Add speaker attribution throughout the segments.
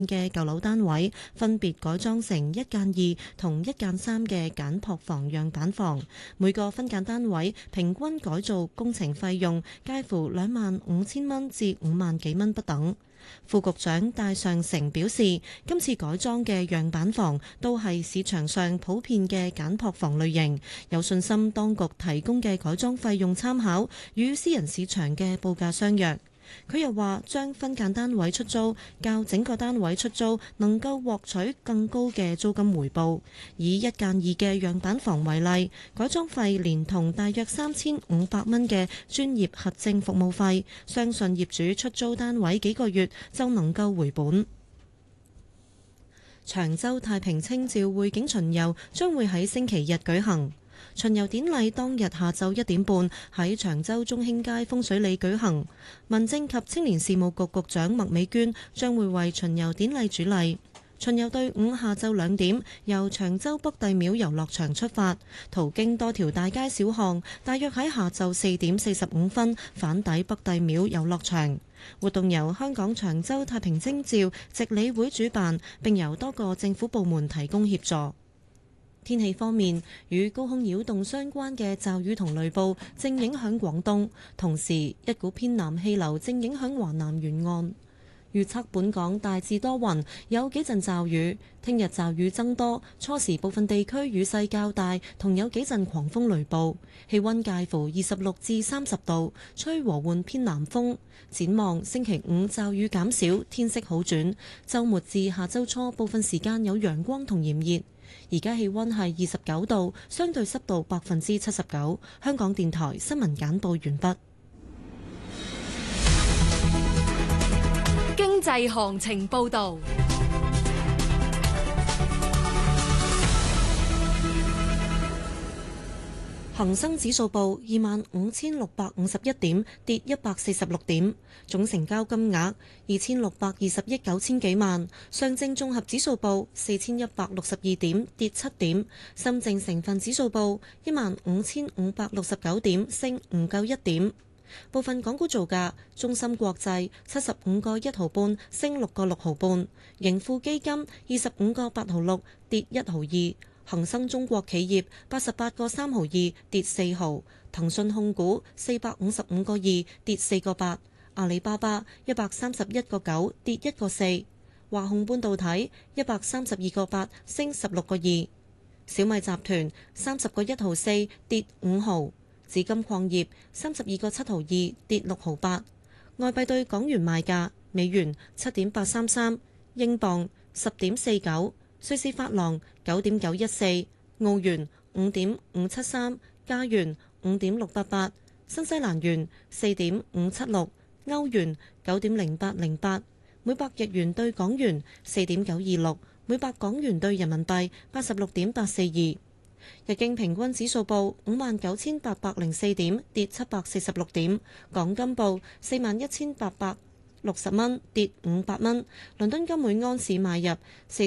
Speaker 1: 嘅舊樓單位分別改裝成1+2同1+3嘅簡樸房樣板房，每個分間單位平均改造工程費用介乎25,000蚊至5萬幾蚊不等。副局長戴尚成表示，今次改裝嘅樣板房都係市場上普遍嘅簡樸房類型，有信心當局提供嘅改裝費用參考與私人市場嘅報價相若。佢又話，將分間單位出租較整個單位出租能夠獲取更高嘅租金回報。以1+2嘅樣板房為例，改裝費連同大約3,500蚊嘅專業核證服務費，相信業主出租單位幾個月就能夠回本。長洲太平清醮匯景巡遊將會喺星期日舉行。巡遊典禮當日下晝1點半喺長洲中興街風水里舉行，民政及青年事務局局長麥美娟將會為巡遊典禮主禮。巡遊隊伍下晝2點由長洲北帝廟遊樂場出發，途經多條大街小巷，大約喺下晝4點45分返抵北帝廟遊樂場。活動由香港長洲太平清醮值理會主辦，並由多個政府部門提供協助。天氣方面，與高空擾動相關嘅驟雨同雷暴正影響廣東，同時一股偏南氣流正影響華南沿岸。預測本港大致多雲，有幾陣驟雨。聽日驟雨增多，初時部分地區雨勢較大，同有幾陣狂風雷暴。氣溫介乎26至30度，吹和緩偏南風。展望星期5驟雨減少，天色好轉。週末至下週初部分時間有陽光同炎熱。而家氣溫係29度，相對濕度79%。香港電台新聞簡報完畢。
Speaker 2: 經濟行情報導。
Speaker 1: 恒生指數報25,651點，跌146點，總成交金額2,620億9千幾萬。上證綜合指數報4,162點，跌7點。深證成分指數報15,569點，升唔夠1點。部分港股造價：中芯國際75個1毫半，升6個6毫半；盈富基金25個8毫6，跌1毫2；恒生中國企業88個3毫2，跌4毫；騰訊控股455個2，跌4個8；阿里巴巴131個9，跌1個4；華虹半導體132個8，升16個2；小米集團30個1毫4，跌5毫。紫金礦業32個7毫2，跌6毫8。外幣對港元賣價：美元7.833，英鎊10.49，瑞士法郎9.914，澳元5.573，加元5.688，新西蘭元4.576，歐元9.0808，每百日元對港元4.926，每百港元對人民幣86.842。日經平均指數報59,804點，跌746點。港金報41,860蚊，跌500蚊。倫敦金每安士買入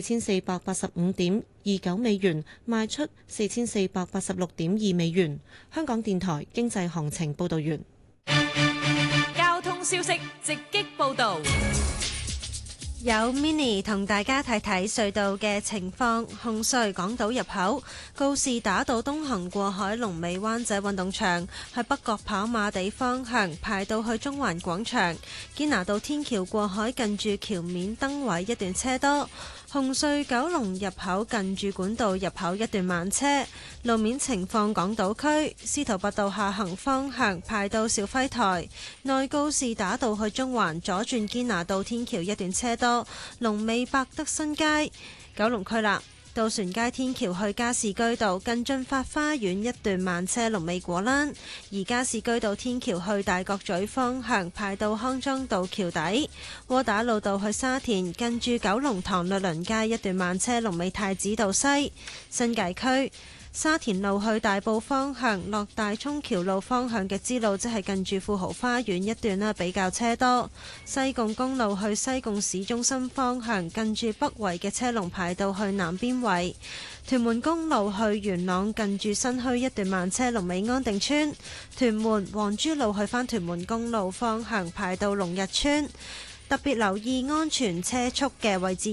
Speaker 1: 4485.29美元，賣出4486.2美元。香港電台經濟行情報道完。
Speaker 2: 交通消息直擊報導。
Speaker 3: 有 Mini 同大家睇睇隧道嘅情況。紅隧港島入口告士打道東行過海，龍尾灣仔運動場，去北角跑馬地方向排到去中環廣場。堅拿道天橋過海近住橋面燈位一段車多。紅隧九龍入口近住管道入口一段慢車。路面情況，港島區司徒拔道下行方向排到肇輝台，內告士打道去中環左轉堅拿道天橋一段車多。龍尾百德新街。九龍區啦，渡船街天橋去加士居道近駿發花園一段慢車，龍尾果欄。而加士居道天橋去大角咀方向排到康莊道橋底。窩打老道去沙田近住九龍塘律倫街一段慢車，龍尾太子道西。新界區沙田路去大埔方向落大涌橋路方向嘅支路，即係近住富豪花園一段啦，比較車多。西貢公路去西貢市中心方向近住北圍嘅車龍排到去南邊圍。屯門公路去元朗近住新墟一段慢車，龍尾安定村。屯門黃珠路去返屯門公路方向排到龍日村。 特別留意安全車速嘅位置。